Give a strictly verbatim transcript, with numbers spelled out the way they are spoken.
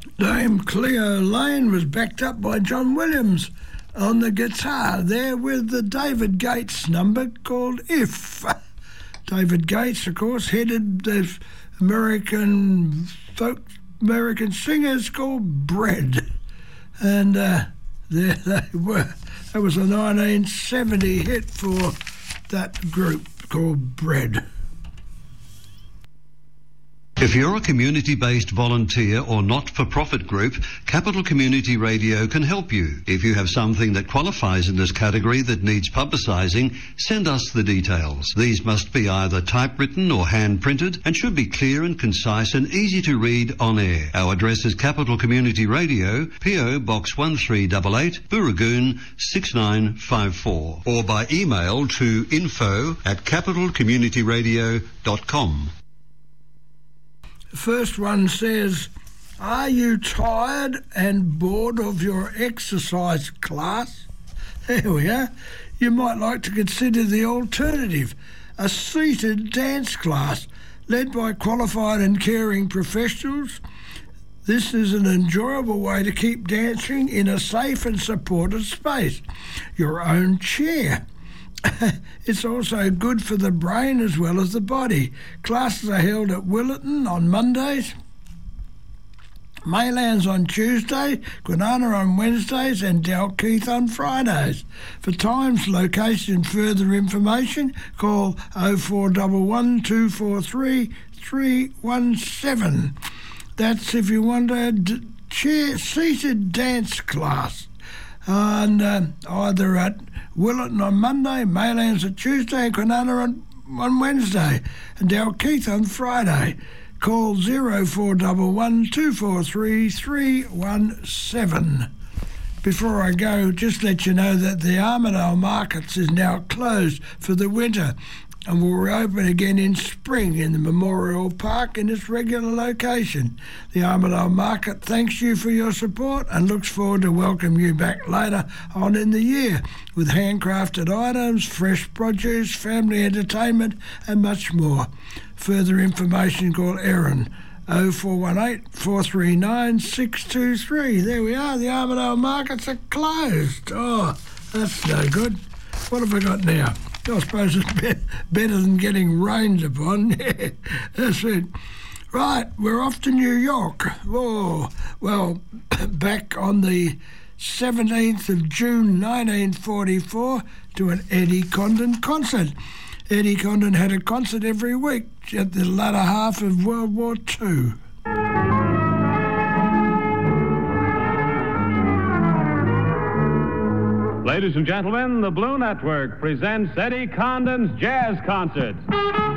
Dame Cleo Lane was backed up by John Williams on the guitar there with the David Gates number called If. David Gates, of course, headed the American folk American singers called Bread. And uh, there they were. That was a nineteen seventy hit for that group called Bread. If you're a community-based volunteer or not-for-profit group, Capital Community Radio can help you. If you have something that qualifies in this category that needs publicising, send us the details. These must be either typewritten or hand-printed and should be clear and concise and easy to read on air. Our address is Capital Community Radio, P O Box one three eight eight, Booragoon six nine five four, or by email to info at capital community radio dot com. The first one says, are you tired and bored of your exercise class? There we are. You might like to consider the alternative, a seated dance class led by qualified and caring professionals. This is an enjoyable way to keep dancing in a safe and supported space. Your own chair. It's also good for the brain as well as the body. Classes are held at Willetton on Mondays, Maylands on Tuesday, Kwinana on Wednesdays and Dalkeith on Fridays. For times, location and further information, call oh four one one, two four three, three one seven. That's if you want a d- chair seated dance class. And uh, either at Willetton on Monday, Maylands on Tuesday, and Kwinana on, on Wednesday, and Dalkeith on Friday. Call oh four one one, two four three, three one seven. Before I go, just let you know that the Armidale Markets is now closed for the winter and will reopen again in spring in the Memorial Park in its regular location. The Armidale Market thanks you for your support and looks forward to welcoming you back later on in the year with handcrafted items, fresh produce, family entertainment and much more. Further information, call Erin oh four one eight, four three nine, six two three. There we are, the Armidale Markets are closed. Oh, that's no good. What have I got now? I suppose it's be- better than getting rained upon. Yeah, that's it. Right, we're off to New York. Oh, well, back on the seventeenth of June nineteen forty-four to an Eddie Condon concert. Eddie Condon had a concert every week at the latter half of World War Two. Ladies and gentlemen, the Blue Network presents Eddie Condon's Jazz Concert.